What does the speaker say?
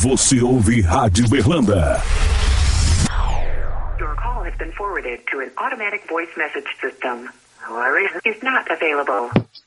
Você ouve Rádio Berlanda. Your call has been forwarded to an automatic voice message system. Is not available.